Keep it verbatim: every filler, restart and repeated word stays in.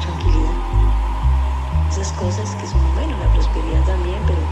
tranquilidad. Esas cosas que son, bueno, la prosperidad también, pero